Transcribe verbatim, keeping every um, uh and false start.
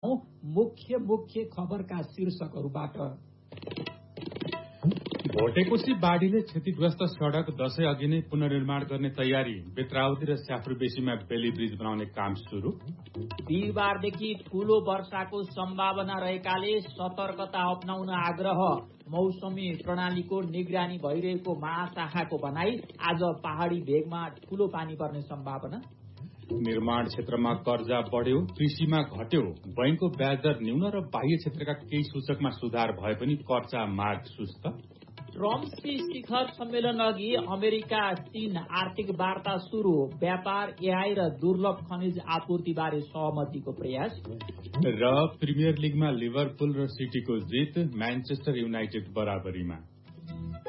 मुख्य मुख्य खबरका शीर्षकहरूबाट। भोटेकोशी बाढीले क्षतिग्रस्त सड़क दशैं अघि नै पुनर्निर्माण गर्ने तयारी। बेत्रावती र स्याफ्रुबेसीमा बेली ब्रिज बनाउने काम शुरू। बिहिबारदेखि ठूलो वर्षाको सम्भावना रहेकाले सतर्कता अपनाउन आग्रह। मौसमी प्रणालीको निगरानी भइरहेको महाशाखाको भनाई। आज पहाड़ी भेगमा ठूलो पानी पर्ने सम्भावना। निर्माण क्षेत्रमा कर्जा बढ्यो, कृषिमा घट्यो। बैंकको ब्याज दर न्यून र बाह्य क्षेत्रका केही सूचकमा सुधार भए पनि कर्जा माग सुस्त। ट्रम्पसी शिखर सम्मेलन अघि अमेरिका चीन आर्थिक वार्ता शुरू। व्यापार, एआई र दुर्लभ खनिज आपूर्ति बारे सहमतिको प्रयास। र प्रिमियर लिगमा लिभरपुल र सिटीको जित, म्यानचेस्टर युनाइटेड बराबरीमा।